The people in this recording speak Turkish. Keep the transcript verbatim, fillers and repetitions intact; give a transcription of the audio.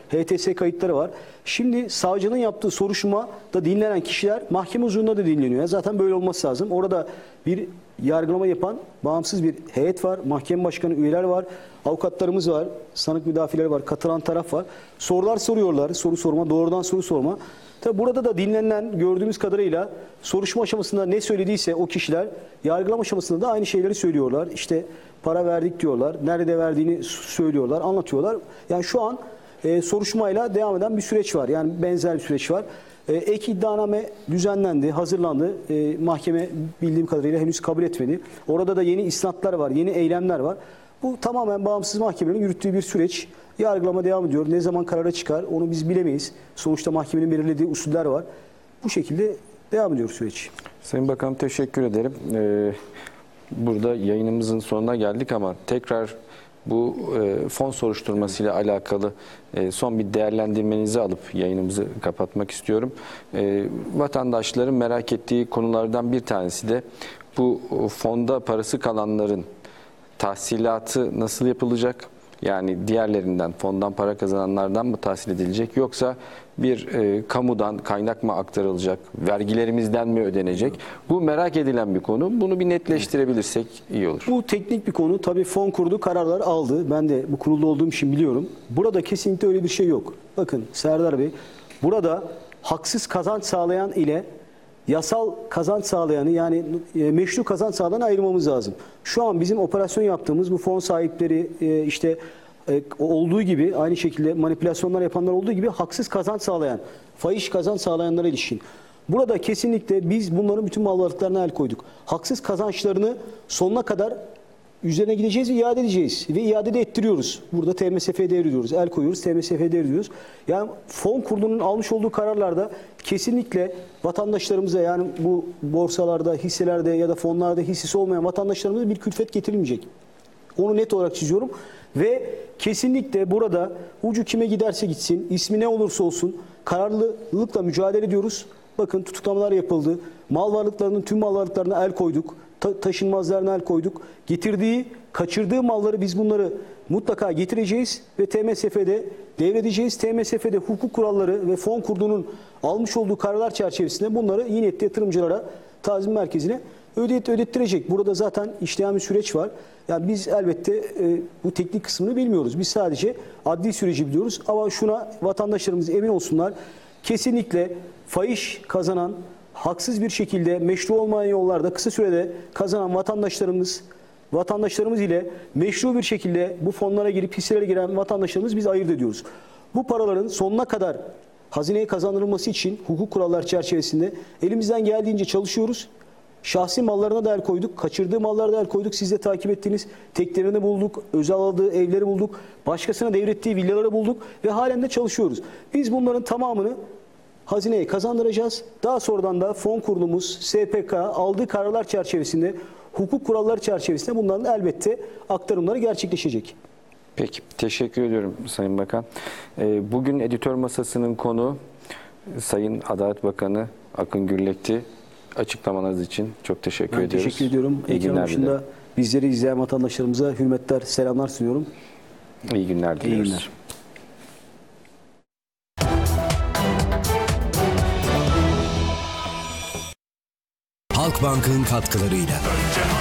H T S kayıtları var. Şimdi savcının yaptığı soruşturmada dinlenen kişiler mahkeme huzurunda da dinleniyor. Zaten böyle olması lazım. Orada bir yargılama yapan bağımsız bir heyet var. Mahkeme başkanı, üyeler var. Avukatlarımız var. Sanık müdafileri var. Katılan taraf var. Sorular soruyorlar. Soru sorma, doğrudan soru sorma. Tabi burada da dinlenen, gördüğümüz kadarıyla soruşturma aşamasında ne söylediyse o kişiler yargılama aşamasında da aynı şeyleri söylüyorlar. İşte para verdik diyorlar. Nerede verdiğini söylüyorlar, anlatıyorlar. Yani şu an e, soruşturmayla devam eden bir süreç var. Yani benzer bir süreç var. E, ek iddianame düzenlendi, hazırlandı. E, mahkeme bildiğim kadarıyla henüz kabul etmedi. Orada da yeni isnatlar var, yeni eylemler var. Bu tamamen bağımsız mahkemenin yürüttüğü bir süreç. Yargılama devam ediyor. Ne zaman karara çıkar onu biz bilemeyiz. Sonuçta mahkemenin belirlediği usuller var. Bu şekilde devam ediyor süreç. Sayın Bakanım teşekkür ederim. Ee, burada yayınımızın sonuna geldik ama tekrar bu e, fon soruşturmasıyla alakalı e, son bir değerlendirmenizi alıp yayınımızı kapatmak istiyorum. E, vatandaşların merak ettiği konulardan bir tanesi de bu fonda parası kalanların tahsilatı nasıl yapılacak? Yani diğerlerinden, fondan para kazananlardan mı tahsil edilecek yoksa bir e, kamudan kaynak mı aktarılacak, vergilerimizden mi ödenecek? Bu merak edilen bir konu. Bunu bir netleştirebilirsek iyi olur. Bu teknik bir konu. Tabii fon kurdu, kararlar aldı. Ben de bu kurulda olduğum için biliyorum. Burada kesinlikle öyle bir şey yok. Bakın Serdar Bey, burada haksız kazanç sağlayan ile yasal kazanç sağlayanı, yani e, meşru kazanç sağlayanı ayırmamız lazım. Şu an bizim operasyon yaptığımız bu fon sahipleri e, işte e, olduğu gibi, aynı şekilde manipülasyonlar yapanlar olduğu gibi haksız kazanç sağlayan, fahiş kazanç sağlayanlara ilişkin. Burada kesinlikle biz bunların bütün mal varlıklarına el koyduk. Haksız kazançlarını sonuna kadar üzerine gideceğiz ve iade edeceğiz. Ve iade de ettiriyoruz. Burada T M S F'ye devrediyoruz. El koyuyoruz, T M S F'ye devrediyoruz. Yani fon kurulunun almış olduğu kararlarda kesinlikle vatandaşlarımıza, yani bu borsalarda, hisselerde ya da fonlarda hissesi olmayan vatandaşlarımıza bir külfet getirilmeyecek. Onu net olarak çiziyorum. Ve kesinlikle burada ucu kime giderse gitsin, ismi ne olursa olsun kararlılıkla mücadele ediyoruz. Bakın tutuklamalar yapıldı. Mal varlıklarının tüm mal varlıklarına el koyduk. Ta taşınmazlarına el koyduk. Getirdiği, kaçırdığı malları biz bunları mutlaka getireceğiz ve T M S F'de devredeceğiz. T M S F'de hukuk kuralları ve fon kurduğunun almış olduğu kararlar çerçevesinde bunları iyi niyetli yatırımcılara, tazmin merkezine ödet ödettirecek. Burada zaten işleyen bir süreç var. Yani biz elbette e, bu teknik kısmını bilmiyoruz. Biz sadece adli süreci biliyoruz. Ama şuna vatandaşlarımız emin olsunlar. Kesinlikle fahiş kazanan, haksız bir şekilde meşru olmayan yollarda kısa sürede kazanan vatandaşlarımız vatandaşlarımız ile meşru bir şekilde bu fonlara girip hisselere giren vatandaşlarımız biz ayırt ediyoruz. Bu paraların sonuna kadar hazineye kazandırılması için hukuk kuralları çerçevesinde elimizden geldiğince çalışıyoruz. Şahsi mallarına da el koyduk, kaçırdığı mallara da el koyduk. Siz de takip ettiğiniz teklerini bulduk, özel aldığı evleri bulduk, başkasına devrettiği villaları bulduk ve halen de çalışıyoruz. Biz bunların tamamını hazineye kazandıracağız. Daha sonradan da fon kurulumuz, S P K aldığı kararlar çerçevesinde, hukuk kuralları çerçevesinde bunların elbette aktarımları gerçekleşecek. Peki, teşekkür ediyorum Sayın Bakan. Bugün editör masasının konu Sayın Adalet Bakanı Akın Gürlek'ti. Açıklamanız için çok teşekkür ben ediyoruz. Teşekkür ediyorum. İyi günler dışında bizleri izleyen vatandaşlarımıza hürmetler, selamlar sunuyorum. İyi günler diliyoruz. İyi günler. Halkbank'ın katkılarıyla.